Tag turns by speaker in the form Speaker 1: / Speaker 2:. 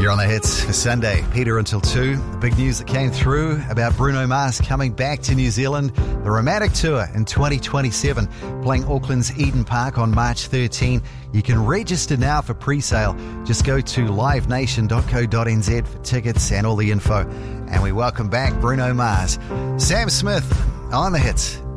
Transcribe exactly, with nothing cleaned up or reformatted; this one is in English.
Speaker 1: You're on the hits for Sunday. Peter until two. The big news that came through about Bruno Mars coming back to New Zealand. The Romantic Tour in twenty twenty-seven, playing Auckland's Eden Park on March thirteenth. You can register now for pre-sale. Just go to live nation dot co dot n z for tickets and all the info. And we welcome back Bruno Mars. Sam Smith on the hits.